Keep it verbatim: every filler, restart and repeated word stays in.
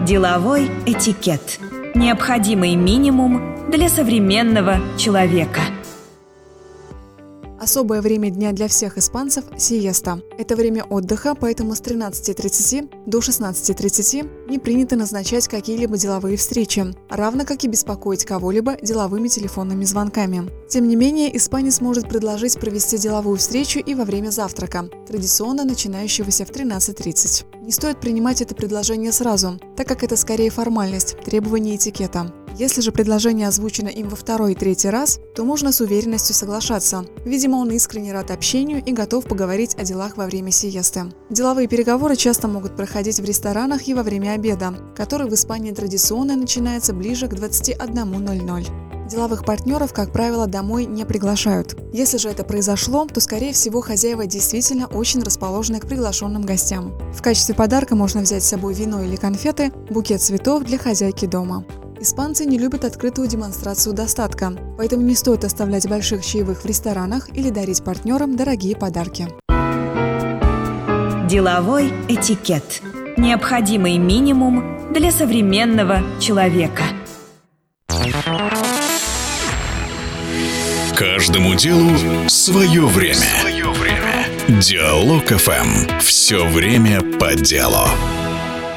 Деловой этикет. Необходимый минимум для современного человека. Особое время дня для всех испанцев – сиеста. Это время отдыха, поэтому с тринадцати тридцати до шестнадцати тридцати не принято назначать какие-либо деловые встречи, равно как и беспокоить кого-либо деловыми телефонными звонками. Тем не менее, испанец может предложить провести деловую встречу и во время завтрака, традиционно начинающегося в тринадцать тридцать. Не стоит принимать это предложение сразу, так как это скорее формальность, требование этикета. Если же предложение озвучено им во второй и третий раз, то можно с уверенностью соглашаться. Видимо, он искренне рад общению и готов поговорить о делах во время сиесты. Деловые переговоры часто могут проходить в ресторанах и во время обеда, который в Испании традиционно начинается ближе к двадцати одному ноль-ноль. Деловых партнеров, как правило, домой не приглашают. Если же это произошло, то, скорее всего, хозяева действительно очень расположены к приглашенным гостям. В качестве подарка можно взять с собой вино или конфеты, букет цветов для хозяйки дома. Испанцы не любят открытую демонстрацию достатка, поэтому не стоит оставлять больших чаевых в ресторанах или дарить партнерам дорогие подарки. Деловой этикет. Необходимый минимум для современного человека. Каждому делу свое время. Свое время. Диалог эф эм. Все время по делу.